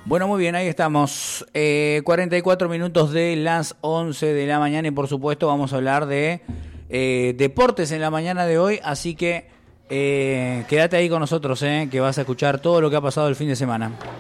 Bueno, muy bien, ahí estamos. 44 minutos de las 11 de la mañana y por supuesto vamos a hablar de deportes en la mañana de hoy, así que quédate ahí con nosotros, que vas a escuchar todo lo que ha pasado el fin de semana.